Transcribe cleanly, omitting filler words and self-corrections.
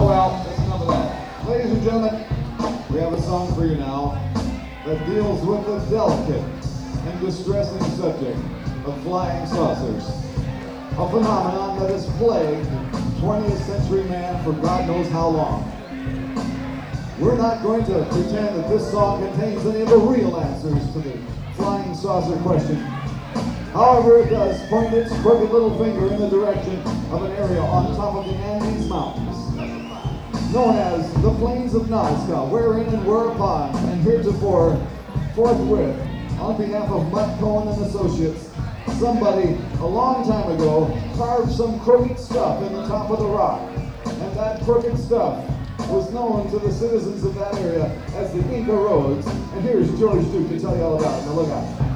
well, that's enough of that. Ladies and gentlemen, we have a song for you now that deals with the delicate and distressing subject of flying saucers. A phenomenon that has plagued 20th century man for God knows how long. We're not going to pretend that this song contains any of the real answers to the flying saucer question. However, it does point its crooked little finger in the direction of an area on top of the Andes Mountains, known as the Plains of Nazca, wherein and whereupon, and heretofore, forthwith, on behalf of Mutt Cohen and Associates, somebody a long time ago carved some crooked stuff in the top of the rock, and that crooked stuff was known to the citizens of that area as the Inca Roads, and here's George Duke to tell you all about it. Now look out.